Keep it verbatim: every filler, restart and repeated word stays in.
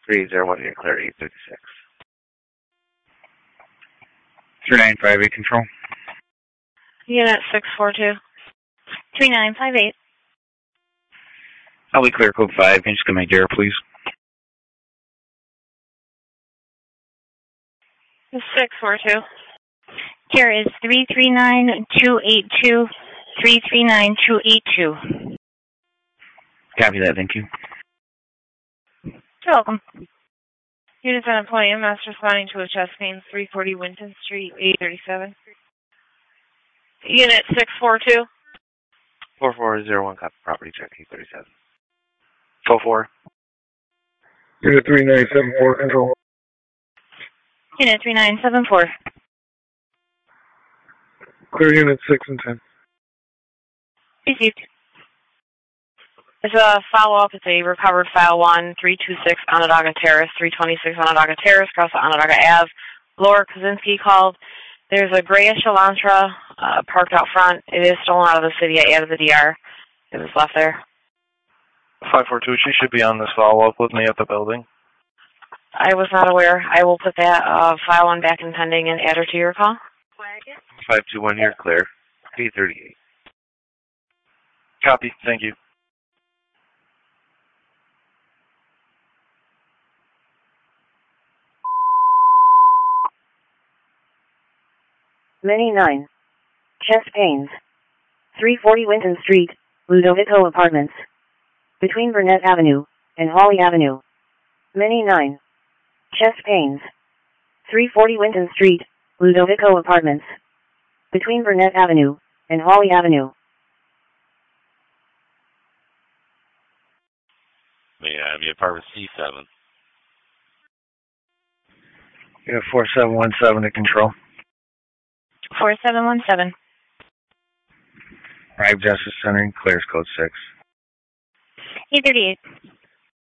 three zero one, you're clear, eight thirty-six. three nine five eight, control. Unit six four two. three nine five eight. I'll be clear code five. Can you just get my gear, please? six four two. Here is three three nine two eight two, three three nine two eight two. Copy that, thank you. You're welcome. Unit ten employee, mass responding to a chest pain, three forty Winton Street, eight thirty-seven. Unit six four two. four four zero one, copy, property check, eight thirty-seven. four four. Unit three nine seven four, control. Unit three nine seven four. Clear unit six and ten. Received. It's a follow-up. It's a recovered file one, three two six Onondaga Terrace, three twenty-six Onondaga Terrace, across the Onondaga Ave. Laura Kaczynski called. There's a grayish Elantra uh, parked out front. It is stolen out of the city. I added the D R. It was left there. five four two, she should be on this follow-up with me at the building. I was not aware. I will put that uh, file one back in pending and add her to your call. five two one, you're clear, eight thirty-eight. Copy, thank you. Many nine. Chest pains. three forty Winton Street, Ludovico Apartments. Between Burnett Avenue and Hawley Avenue. Many nine. Chest pains. three forty Winton Street, Ludovico Apartments. Between Burnett Avenue and Hawley Avenue. May I have your apartment C seven? Yeah, four seven one seven to control. four seven one seven. Arrive Justice Center, clears code six. eight thirty-eight.